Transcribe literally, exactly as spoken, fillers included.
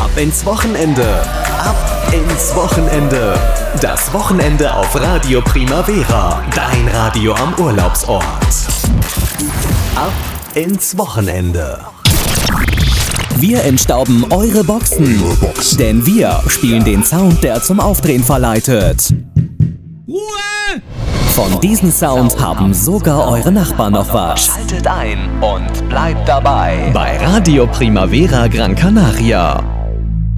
Ab ins Wochenende. Ab ins Wochenende. Das Wochenende auf Radio Primavera. Dein Radio am Urlaubsort. Ab ins Wochenende. Wir entstauben eure Boxen, eure Boxen, denn wir spielen den Sound, der zum Aufdrehen verleitet. Ruhe! Von diesem Sound haben sogar eure Nachbarn noch was. Schaltet ein und bleibt dabei bei Radio Primavera Gran Canaria.